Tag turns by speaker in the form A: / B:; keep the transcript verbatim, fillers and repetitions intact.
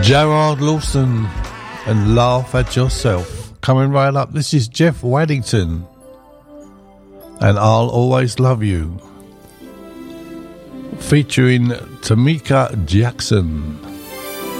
A: Gerard Lawson and Laugh at Yourself. Coming right up, this is Jeff Waddington and I'll Always Love You, featuring Tamika Jackson.